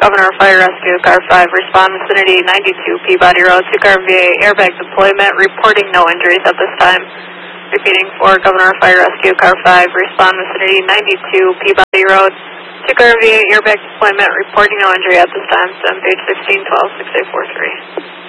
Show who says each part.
Speaker 1: Governor Fire Rescue, Car 5, respond vicinity 92 Peabody Road, 2-car VA airbag deployment, reporting no injuries at this time. Repeating for Governor Fire Rescue, Car 5, respond vicinity 92 Peabody Road, 2-car VA airbag deployment, reporting no injury at this time. Send page 1612, 6843.